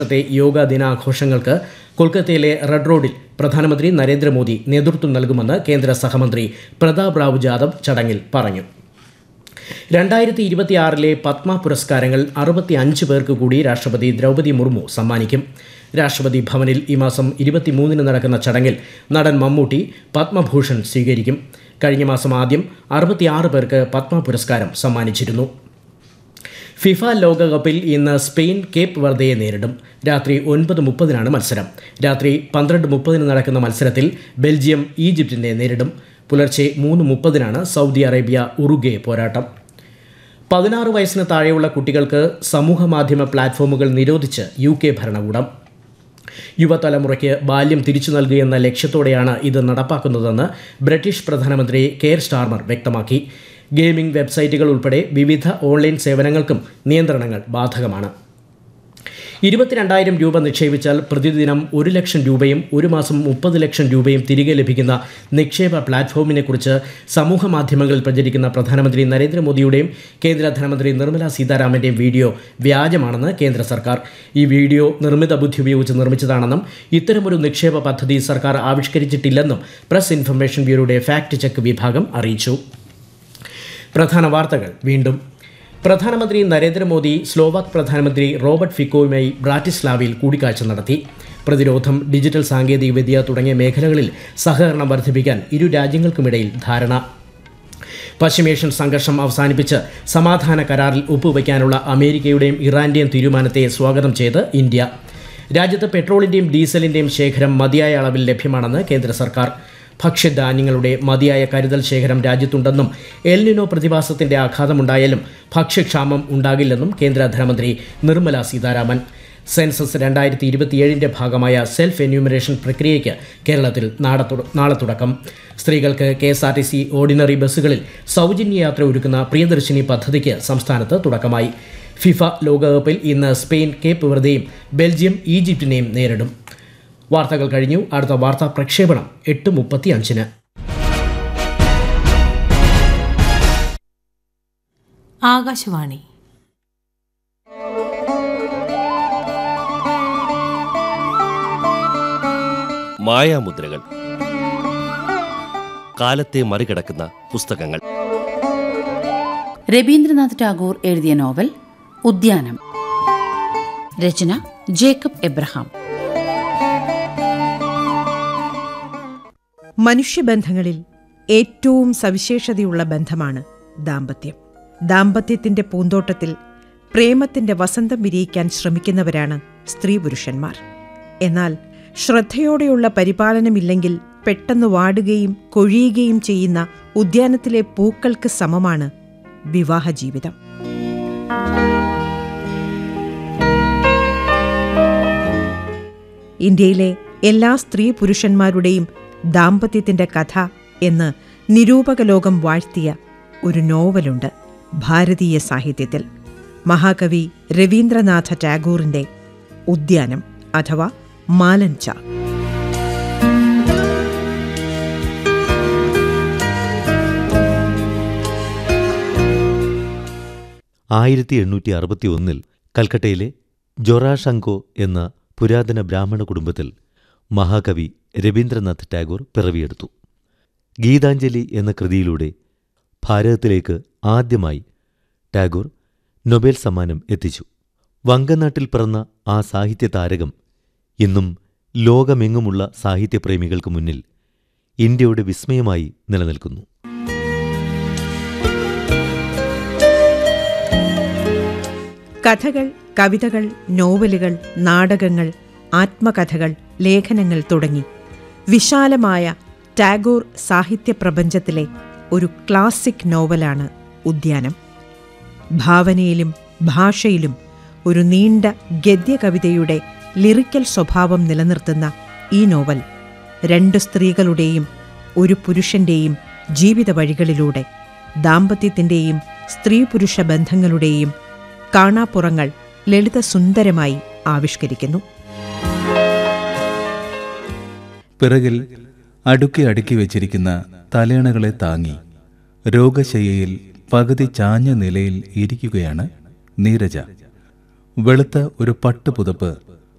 യോഗാ ദിനാഘോഷങ്ങൾക്ക് കൊൽക്കത്തയിലെ റെഡ് റോഡിൽ പ്രധാനമന്ത്രി നരേന്ദ്രമോദി നേതൃത്വം നൽകുമെന്ന് കേന്ദ്ര സഹമന്ത്രി പ്രതാപ് റാവു ജാദവ് ചടങ്ങിൽ പറഞ്ഞു. 2026 പത്മ പുരസ്കാരങ്ങൾ 65 പേർക്ക് കൂടി രാഷ്ട്രപതി ദ്രൗപദി മുർമു സമ്മാനിക്കും. രാഷ്ട്രപതി ഭവനിൽ ഈ മാസം 23 നടക്കുന്ന ചടങ്ങിൽ നടൻ മമ്മൂട്ടി പത്മഭൂഷൺ സ്വീകരിക്കും. കഴിഞ്ഞ മാസം ആദ്യം 66 പേർക്ക് പത്മ പുരസ്കാരം സമ്മാനിച്ചിരുന്നു. ഫിഫ ലോകകപ്പിൽ ഇന്ന് സ്പെയിൻ കേപ്പ് വെർദയെ നേരിടും. രാത്രി 9:30 മത്സരം. രാത്രി 12:30 നടക്കുന്ന മത്സരത്തിൽ ബെൽജിയം ഈജിപ്തിനെ നേരിടും. പുലർച്ചെ 3:30 സൗദി അറേബ്യ ഉറുഗ്വേ പോരാട്ടം. 16 വയസ്സിന് താഴെയുള്ള കുട്ടികൾക്ക് സമൂഹമാധ്യമ പ്ലാറ്റ്ഫോമുകൾ നിരോധിച്ച് UK ഭരണകൂടം. യുവതലമുറയ്ക്ക് ബാല്യം തിരിച്ചു നൽകുകയെന്ന ലക്ഷ്യത്തോടെയാണ് ഇത് നടപ്പാക്കുന്നതെന്ന് ബ്രിട്ടീഷ് പ്രധാനമന്ത്രി കെയർ സ്റ്റാർമർ വ്യക്തമാക്കി. ഗെയിമിംഗ് വെബ്സൈറ്റുകൾ ഉൾപ്പെടെ വിവിധ ഓൺലൈൻ സേവനങ്ങൾക്കും നിയന്ത്രണങ്ങൾ ബാധകമാണ്. 22,000 രൂപ നിക്ഷേപിച്ചാൽ പ്രതിദിനം 1 ലക്ഷം രൂപയും ഒരു മാസം 30 ലക്ഷം രൂപയും തിരികെ ലഭിക്കുന്ന നിക്ഷേപ പ്ലാറ്റ്ഫോമിനെക്കുറിച്ച് സമൂഹമാധ്യമങ്ങളിൽ പ്രചരിക്കുന്ന പ്രധാനമന്ത്രി നരേന്ദ്രമോദിയുടെയും കേന്ദ്ര ധനമന്ത്രി നിർമ്മല സീതാരാമന്റെയും വീഡിയോ വ്യാജമാണെന്ന് കേന്ദ്ര സർക്കാർ. ഈ വീഡിയോ നിർമ്മിത ബുദ്ധി ഉപയോഗിച്ച് നിർമ്മിച്ചതാണെന്നും ഇത്തരമൊരു നിക്ഷേപ പദ്ധതി സർക്കാർ ആവിഷ്കരിച്ചിട്ടില്ലെന്നും പ്രസ് ഇൻഫർമേഷൻ ബ്യൂറോയുടെ ഫാക്ട് ചെക്ക് വിഭാഗം അറിയിച്ചു. പ്രധാന വാർത്തകൾ വീണ്ടും. പ്രധാനമന്ത്രി നരേന്ദ്രമോദി സ്ലോവാക് പ്രധാനമന്ത്രി റോബർട്ട് ഫിക്കോയുമായി ബ്രാറ്റിസ്ലാവയിൽ കൂടിക്കാഴ്ച നടത്തി. പ്രതിരോധം, ഡിജിറ്റൽ സാങ്കേതികവിദ്യ തുടങ്ങിയ മേഖലകളിൽ സഹകരണം വർദ്ധിപ്പിക്കാൻ ഇരു രാജ്യങ്ങൾക്കുമിടയിൽ ധാരണ. പശ്ചിമേഷ്യൻ സംഘർഷം അവസാനിപ്പിച്ച് സമാധാന കരാറിൽ ഒപ്പുവയ്ക്കാനുള്ള അമേരിക്കയുടെയും ഇറാന്റെയും തീരുമാനത്തെ സ്വാഗതം ചെയ്ത് ഇന്ത്യ. രാജ്യത്ത് പെട്രോളിന്റെയും ഡീസലിന്റെയും ശേഖരം മതിയായ അളവിൽ ലഭ്യമാണെന്ന് കേന്ദ്ര സർക്കാർ. ഭക്ഷ്യധാന്യങ്ങളുടെ മതിയായ കരുതൽ ശേഖരം രാജ്യത്തുണ്ടെന്നും എൽനിനോ പ്രതിഭാസത്തിന്റെ ആഘാതമുണ്ടായാലും ഭക്ഷ്യക്ഷാമം ഉണ്ടാകില്ലെന്നും കേന്ദ്ര ധനമന്ത്രി നിർമ്മല സീതാരാമൻ. സെൻസസ് 2027 ഭാഗമായ സെൽഫ് എന്യൂമറേഷൻ പ്രക്രിയയ്ക്ക് കേരളത്തിൽ നാളെ തുടക്കം. സ്ത്രീകൾക്ക് KSRTC ഓർഡിനറി ബസ്സുകളിൽ സൗജന്യ യാത്ര ഒരുക്കുന്ന പ്രിയദർശിനി പദ്ധതിക്ക് സംസ്ഥാനത്ത് തുടക്കമായി. ഫിഫ ലോകകപ്പിൽ ഇന്ന് സ്പെയിൻ കേപ്പ് വെർദയും ബെൽജിയം ഈജിപ്തിനെയും നേരിടും. വാർത്തകൾ കഴിഞ്ഞു. അടുത്ത വാർത്താ പ്രക്ഷേപണം 8:35. ആകാശവാണി. മായാമുദ്രകൾ. കാലത്തെ മറികടക്കുന്ന പുസ്തകങ്ങൾ. രവീന്ദ്രനാഥ് ടാഗോർ എഴുതിയ നോവൽ ഉദ്യാനം. രചന ജേക്കബ് എബ്രഹാം. മനുഷ്യബന്ധങ്ങളിൽ ഏറ്റവും സവിശേഷതയുള്ള ബന്ധമാണ് ദാമ്പത്യം. ദാമ്പത്യത്തിന്റെ പൂന്തോട്ടത്തിൽ പ്രേമത്തിന്റെ വസന്തം വിരിയിക്കാൻ ശ്രമിക്കുന്നവരാണ് സ്ത്രീ പുരുഷന്മാർ. എന്നാൽ ശ്രദ്ധയോടെയുള്ള പരിപാലനമില്ലെങ്കിൽ പെട്ടെന്ന് വാടുകയും കൊഴിയുകയും ചെയ്യുന്ന ഉദ്യാനത്തിലെ പൂക്കൾക്ക് സമമാണ് വിവാഹ ജീവിതം. ഇന്ത്യയിലെ എല്ലാ സ്ത്രീ പുരുഷന്മാരുടെയും ദാമ്പത്യത്തിന്റെ കഥ എന്ന് നിരൂപക ലോകം വാഴ്ത്തിയ ഒരു നോവലുണ്ട് ഭാരതീയ സാഹിത്യത്തിൽ. മഹാകവി രവീന്ദ്രനാഥ ടാഗോറിന്റെ ഉദ്യാനം അഥവാ മാലഞ്ച. ൽ കൽക്കട്ടയിലെ ജൊറാഷങ്കോ എന്ന പുരാതന ബ്രാഹ്മണ കുടുംബത്തിൽ മഹാകവി രവീന്ദ്രനാഥ് ടാഗോർ പിറവിയെടുത്തു. ഗീതാഞ്ജലി എന്ന കൃതിയിലൂടെ ഭാരതത്തിലേക്ക് ആദ്യമായി ടാഗോർ നൊബേൽ സമ്മാനം എത്തിച്ചു. വങ്കനാട്ടിൽ പിറന്ന ആ സാഹിത്യ താരകം ഇന്നും ലോകമെങ്ങുമുള്ള സാഹിത്യപ്രേമികൾക്ക് മുന്നിൽ ഇന്ത്യയുടെ വിസ്മയമായി നിലനിൽക്കുന്നു. കഥകൾ, കവിതകൾ, നോവലുകൾ, നാടകങ്ങൾ, ആത്മകഥകൾ, ലേഖനങ്ങൾ തുടങ്ങി വിശാലമായ ടാഗോർ സാഹിത്യപ്രപഞ്ചത്തിലെ ഒരു ക്ലാസിക് നോവലാണ് ഉദ്യാനം. ഭാവനയിലും ഭാഷയിലും ഒരു നീണ്ട ഗദ്യകവിതയുടെ ലിറിക്കൽ സ്വഭാവം നിലനിർത്തുന്ന ഈ നോവൽ 2 സ്ത്രീകളുടെയും ഒരു പുരുഷന്റെയും ജീവിത വഴികളിലൂടെ ദാമ്പത്യത്തിന്റെയും സ്ത്രീ പുരുഷ ബന്ധങ്ങളുടെയും കാണാപ്പുറങ്ങൾ ലളിതസുന്ദരമായി ആവിഷ്കരിക്കുന്നു. പിറകിൽ അടുക്കി അടുക്കി വെച്ചിരിക്കുന്ന തലേണകളെ താങ്ങി രോഗശയ്യയിൽ പകുതി ചാഞ്ഞ നിലയിൽ ഇരിക്കുകയാണ് നീരജ. വെളുത്ത ഒരു പട്ടുപുതപ്പ്